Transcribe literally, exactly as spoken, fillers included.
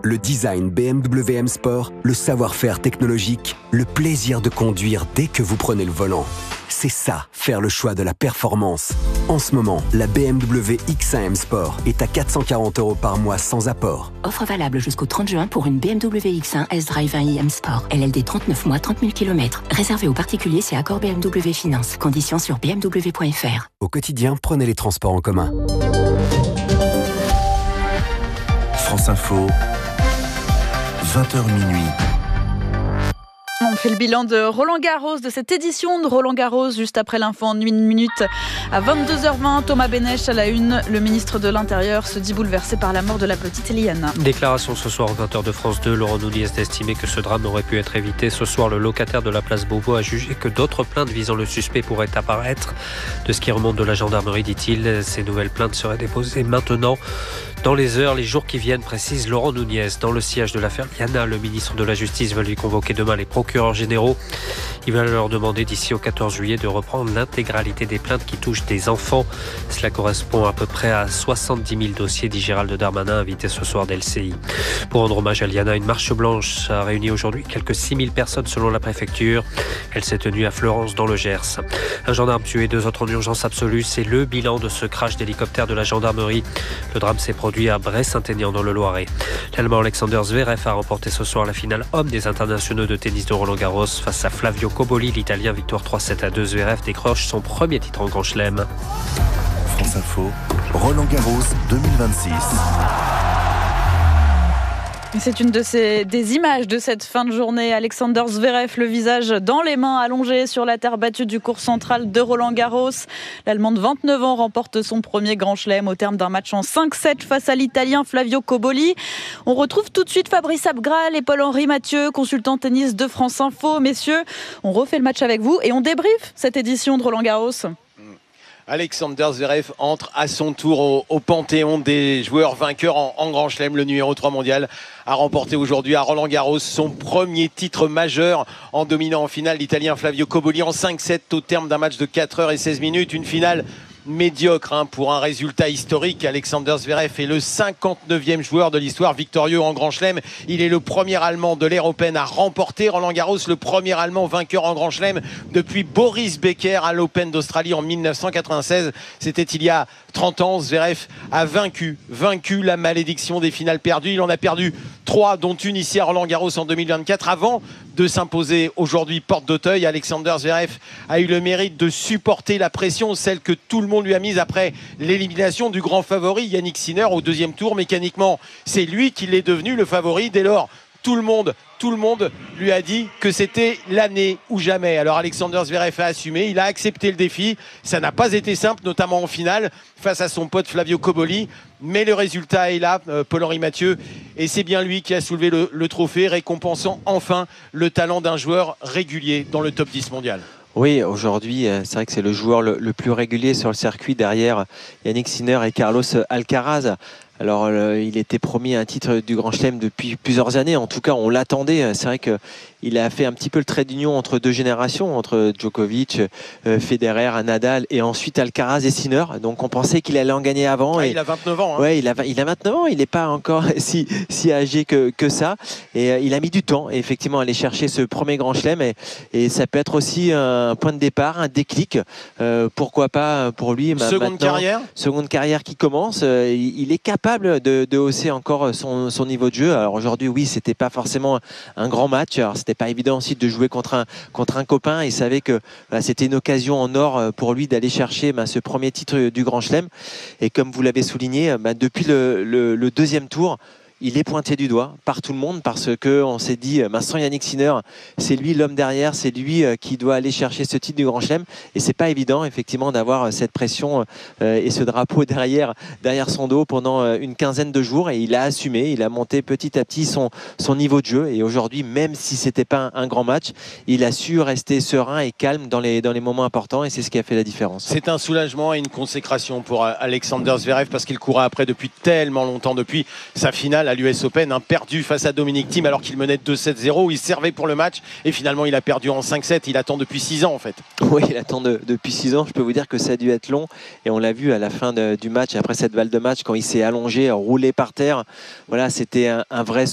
Le design B M W M Sport, le savoir-faire technologique, le plaisir de conduire dès que vous prenez le volant. C'est ça, faire le choix de la performance. En ce moment, la B M W X un M Sport est à quatre cent quarante euros par mois sans apport. Offre valable jusqu'au trente juin pour une B M W X un S-Drive un i M Sport. L L D trente-neuf mois, trente mille kilomètres. Réservé aux particuliers, c'est accord B M W Finance. Conditions sur b m w point f r. Au quotidien, prenez les transports en commun. France Info, vingt heures minuit. On fait le bilan de Roland Garros, de cette édition de Roland Garros, juste après l'info en une minute. À vingt-deux heures vingt, Thomas Benech à la une. Le ministre de l'Intérieur se dit bouleversé par la mort de la petite Eliane. Déclaration ce soir aux vingt heures de France deux. Laurent Nunez d'estimer que ce drame aurait pu être évité. Ce soir, le locataire de la place Beauvau a jugé que d'autres plaintes visant le suspect pourraient apparaître. De ce qui remonte de la gendarmerie, dit-il, ces nouvelles plaintes seraient déposées maintenant. Dans les heures, les jours qui viennent, précise Laurent Nunez. Dans le sillage de l'affaire Liana, le ministre de la Justice va lui convoquer demain les procureurs généraux. Il va leur demander d'ici au quatorze juillet de reprendre l'intégralité des plaintes qui touchent des enfants. Cela correspond à peu près à soixante-dix mille dossiers, dit Gérald Darmanin, invité ce soir d'L C I. Pour rendre hommage à Liana, une marche blanche a réuni aujourd'hui quelques six mille personnes selon la préfecture. Elle s'est tenue à Fleurance dans le Gers. Un gendarme tué, deux autres en urgence absolue. C'est le bilan de ce crash d'hélicoptère de la gendarmerie. Le drame s'est produit à Bray-Saint-Aignan dans le Loiret. L'Allemand Alexander Zverev a remporté ce soir la finale homme des internationaux de tennis de Roland-Garros face à Flavio Cobolli. L'Italien, victoire trois sept à deux. Zverev décroche son premier titre en Grand Chelem. France Info, Roland Garros deux mille vingt-six. C'est une de ces, des images de cette fin de journée. Alexander Zverev, le visage dans les mains, allongé sur la terre battue du court central de Roland-Garros. L'Allemand de vingt-neuf ans remporte son premier Grand Chelem au terme d'un match en cinq sept face à l'Italien Flavio Cobolli. On retrouve tout de suite Fabrice Abgral et Paul-Henri Mathieu, consultant tennis de France Info. Messieurs, on refait le match avec vous et on débriefe cette édition de Roland-Garros. Alexander Zverev entre à son tour au, au panthéon des joueurs vainqueurs en, en Grand Chelem. Le numéro trois mondial a remporté aujourd'hui à Roland-Garros son premier titre majeur en dominant en finale l'Italien Flavio Cobolli en cinq sept au terme d'un match de quatre heures seize minutes. Une finale médiocre hein, pour un résultat historique. Alexander Zverev est le cinquante-neuvième joueur de l'histoire victorieux en Grand Chelem. Il est le premier Allemand de l'ère Open à remporter Roland-Garros, le premier Allemand vainqueur en Grand Chelem depuis Boris Becker à l'Open d'Australie en mille neuf cent quatre-vingt-seize. C'était il y a trente ans. Zverev a vaincu, vaincu la malédiction des finales perdues. Il en a perdu trois, dont une ici à Roland-Garros en deux mille vingt-quatre. Avant de s'imposer aujourd'hui porte d'Auteuil, Alexander Zverev a eu le mérite de supporter la pression, celle que tout le monde lui a mise après l'élimination du grand favori Yannick Sinner au deuxième tour. Mécaniquement, c'est lui qui l'est devenu le favori. Dès lors, tout le monde, tout le monde lui a dit que c'était l'année ou jamais. Alors Alexander Zverev a assumé, il a accepté le défi. Ça n'a pas été simple, notamment en finale, face à son pote Flavio Cobolli. Mais le résultat est là, euh, Paul-Henri Mathieu. Et c'est bien lui qui a soulevé le, le trophée, récompensant enfin le talent d'un joueur régulier dans le top dix mondial. Oui, aujourd'hui, c'est vrai que c'est le joueur le, le plus régulier sur le circuit derrière Yannick Sinner et Carlos Alcaraz. Alors, euh, il était promis un titre du Grand Chelem depuis plusieurs années. En tout cas, on l'attendait. C'est vrai qu'il a fait un petit peu le trait d'union entre deux générations, entre Djokovic, euh, Federer, Nadal et ensuite Alcaraz et Sinner. Donc, on pensait qu'il allait en gagner avant. Ouais, et... Il a vingt-neuf ans. Hein. Ouais, il a, il a vingt-neuf ans. Il n'est pas encore si, si âgé que, que ça. Et euh, il a mis du temps, et effectivement, à aller chercher ce premier Grand Chelem. Et, et ça peut être aussi un point de départ, un déclic. Euh, pourquoi pas pour lui. Bah, seconde carrière Seconde carrière qui commence. Euh, il, il est capable De, de hausser encore son, son niveau de jeu. Alors aujourd'hui, oui, c'était pas forcément un grand match. Alors c'était pas évident aussi de jouer contre un, contre un copain. Il savait que voilà, c'était une occasion en or pour lui d'aller chercher bah, ce premier titre du Grand Chelem. Et comme vous l'avez souligné, bah, depuis le, le, le deuxième tour, il est pointé du doigt par tout le monde parce qu'on s'est dit, bah, sans Yannick Sinner, c'est lui l'homme derrière, c'est lui qui doit aller chercher ce titre du Grand Chelem. Et c'est pas évident, effectivement, d'avoir cette pression euh, et ce drapeau derrière, derrière son dos pendant une quinzaine de jours. Et il a assumé, il a monté petit à petit son, son niveau de jeu. Et aujourd'hui, même si c'était pas un, un grand match, il a su rester serein et calme dans les, dans les moments importants. Et c'est ce qui a fait la différence. C'est un soulagement et une consécration pour Alexander Zverev parce qu'il courait après depuis tellement longtemps, depuis sa finale à l'U S Open, hein, perdu face à Dominic Thiem alors qu'il menait deux sept zéro, il servait pour le match et finalement il a perdu en cinq sept. Il attend depuis six ans en fait. Oui, il attend de, depuis six ans. Je peux vous dire que ça a dû être long et on l'a vu à la fin de, du match, après cette balle de match, quand il s'est allongé, roulé par terre. Voilà, c'était un, un vrai